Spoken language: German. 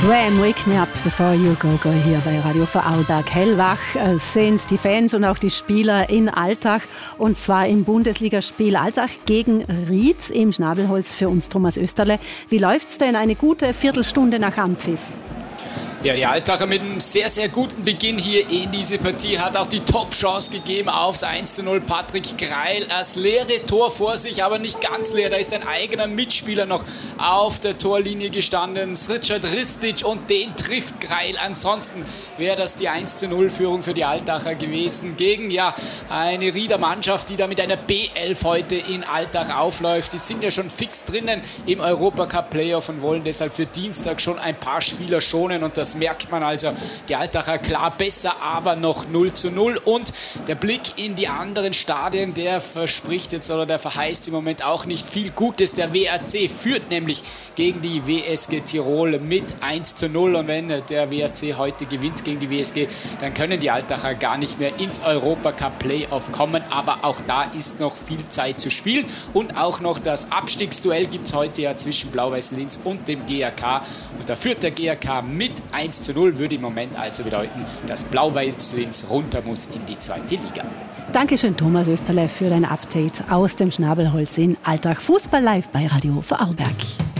Wham! Wake Me Up Before You Go Go hier bei Radio Vorarlberg. Hellwach sind die Fans und auch die Spieler in Altach, und zwar im Bundesligaspiel Altach gegen Ried im Schnabelholz. Für uns Thomas Österle. Wie läuft's denn eine gute Viertelstunde nach Anpfiff? Ja, die Altacher mit einem sehr, sehr guten Beginn hier in diese Partie hat auch die Top-Chance gegeben aufs 1:0. Patrick Greil, das leere Tor vor sich, aber nicht ganz leer. Da ist ein eigener Mitspieler noch auf der Torlinie gestanden, Richard Ristic, und den trifft Greil. Ansonsten wäre das die 1:0-Führung für die Altacher gewesen gegen eine Rieder Mannschaft, die da mit einer B11 heute in Altach aufläuft. Die sind ja schon fix drinnen im Europacup-Playoff und wollen deshalb für Dienstag schon ein paar Spieler schonen, und das merkt man also. Die Altacher klar besser, aber noch 0:0. Und der Blick in die anderen Stadien, der verspricht jetzt oder der verheißt im Moment auch nicht viel Gutes. Der WRC führt nämlich gegen die WSG Tirol mit 1:0. Und wenn der WRC heute gewinnt gegen die WSG, dann können die Altacher gar nicht mehr ins Europacup-Playoff kommen. Aber auch da ist noch viel Zeit zu spielen. Und auch noch das Abstiegsduell gibt es heute ja zwischen Blau-Weiß Linz und dem GAK. Und da führt der GAK mit 1:0, würde im Moment also bedeuten, dass Blau-Weiß Linz runter muss in die 2. Liga. Dankeschön, Thomas Österle, für dein Update aus dem Schnabelholz in Altach. Fußball live bei Radio Vorarlberg.